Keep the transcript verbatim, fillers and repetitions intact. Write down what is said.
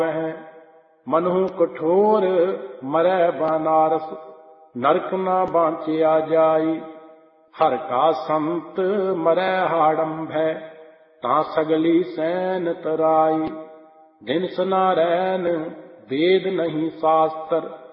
है। मनहु कठोर मरै बनारस, नरक ना बांचिया जाई। हर का संत मरै हाड़म भय, ता सगली सैन तराई। दिन सनारैन वेद नहीं शास्त्र,